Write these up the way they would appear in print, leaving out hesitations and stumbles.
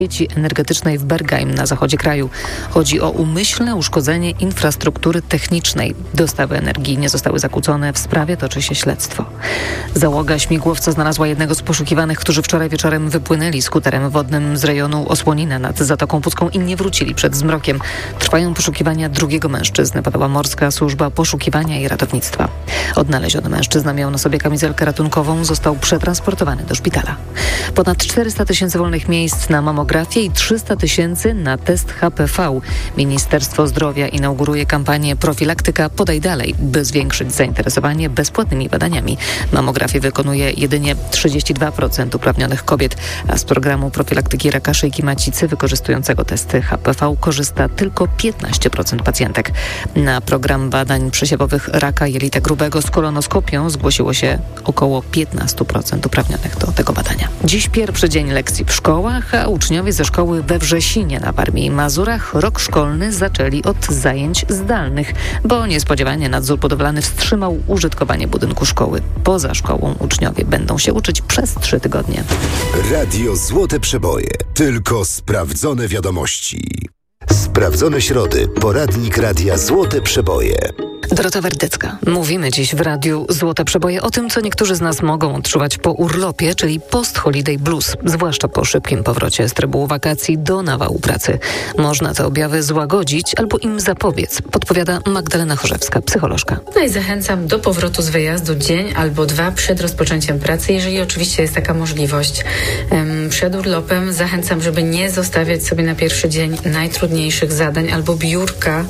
sieci energetycznej w Bergheim na zachodzie kraju. Chodzi o umyślne uszkodzenie infrastruktury technicznej. Dostawy energii nie zostały zakłócone. W sprawie toczy się śledztwo. Załoga śmigłowca znalazła jednego z poszukiwanych, którzy wczoraj wieczorem wypłynęli skuterem wodnym z rejonu Osłonina nad Zatoką Pucką i nie wrócili przed zmrokiem. Trwają poszukiwania drugiego mężczyzny, podała Morska Służba Poszukiwania i Ratownictwa. Odnaleziony mężczyzna miał na sobie kamizelkę ratunkową, został przetransportowany do szpitala. Ponad 400 000 wolnych miejsc na mamografię i 300 000 na test HPV. Ministerstwo Zdrowia inauguruje kampanię Profilaktyka podaj dalej, by zwiększyć zainteresowanie bezpłatnymi badaniami. Mamografię wykonuje jedynie 32% uprawnionych kobiet, a z programu profilaktyki raka szyjki macicy wykorzystującego testy HPV korzysta tylko 15% pacjentek. Na program badań przesiewowych raka jelita grubego z kolonoskopią zgłosiło się około 15% uprawnionych do tego badania. Dziś pierwszy dzień lekcji w szkołach, a uczniowie ze szkoły we Wrzesinie na Warmii i Mazurach rok szkolny zaczęli od zajęć zdalnych, bo niespodziewanie nadzór budowlany wstrzymał użytkowanie budynku szkoły. Poza szkołą uczniowie będą się uczyć przez 3 tygodnie. Radio Złote Przeboje. Tylko sprawdzone wiadomości. Sprawdzone środy. Poradnik Radia Złote Przeboje. Dorota Werdycka. Mówimy dziś w Radiu Złote Przeboje o tym, co niektórzy z nas mogą odczuwać po urlopie, czyli post-holiday blues, zwłaszcza po szybkim powrocie z trybu wakacji do nawału pracy. Można te objawy złagodzić albo im zapobiec, podpowiada Magdalena Chorzewska, psycholożka. Tutaj zachęcam do powrotu z wyjazdu dzień albo 2 przed rozpoczęciem pracy, jeżeli oczywiście jest taka możliwość. Przed urlopem zachęcam, żeby nie zostawiać sobie na pierwszy dzień najtrudniejszych zadań albo biurka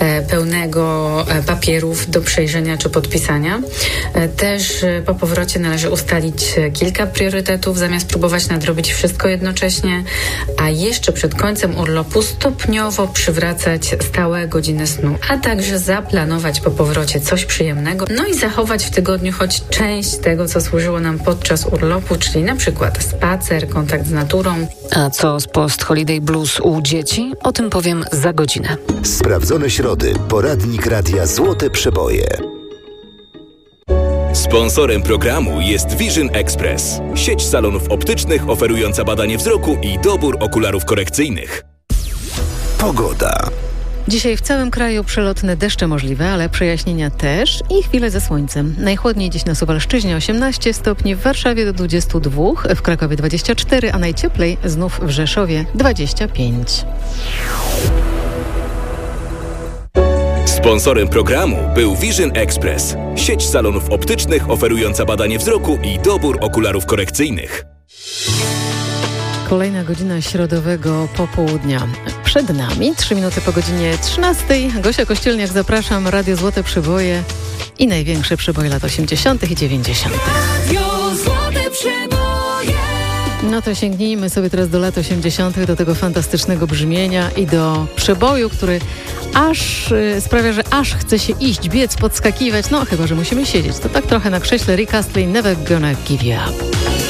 pełnego papierów do przejrzenia czy podpisania. Też po powrocie należy ustalić kilka priorytetów, zamiast próbować nadrobić wszystko jednocześnie, a jeszcze przed końcem urlopu stopniowo przywracać stałe godziny snu, a także zaplanować po powrocie coś przyjemnego, no i zachować w tygodniu choć część tego, co służyło nam podczas urlopu, czyli na przykład spacer, kontakt z naturą. A co z post-holiday blues u dzieci? O tym powiem za godzinę. Sprawdzone środy. Poradnik Radia Złote Przeboje. Sponsorem programu jest Vision Express, sieć salonów optycznych oferująca badanie wzroku i dobór okularów korekcyjnych. Pogoda. Dzisiaj w całym kraju przelotne deszcze możliwe, ale przejaśnienia też i chwile ze słońcem. Najchłodniej dziś na Suwalszczyźnie 18 stopni, w Warszawie do 22, w Krakowie 24, a najcieplej znów w Rzeszowie 25. Sponsorem programu był Vision Express, sieć salonów optycznych oferująca badanie wzroku i dobór okularów korekcyjnych. Kolejna godzina środowego popołudnia przed nami. 3 minuty po godzinie 13. Gosia Kościelniak, zapraszam. Radio Złote Przeboje i największe przeboje lat 80. i 90. Radio Złote Przeboje. No to sięgnijmy sobie teraz do lat 80., do tego fantastycznego brzmienia i do przeboju, który aż sprawia, że aż chce się iść, biec, podskakiwać. No chyba że musimy siedzieć. To tak trochę na krześle. Rick Astley, Never Gonna Give You Up.